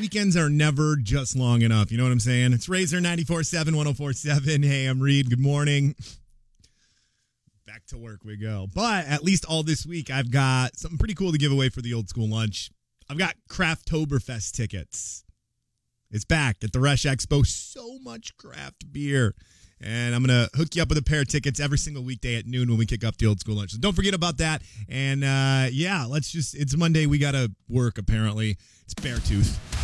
weekends are never just long enough. You know what I'm saying? It's Razor 94.7, 104.7. Hey, I'm Reed. Good morning. Back to work we go. But at least all this week, I've got something pretty cool to give away for the old school lunch. I've got Crafttoberfest tickets. It's back at the Resch Expo. So much craft beer. And I'm going to hook you up with a pair of tickets every single weekday at noon when we kick off the old school lunch. So don't forget about that. And it's Monday. We got to work, apparently. It's Beartooth.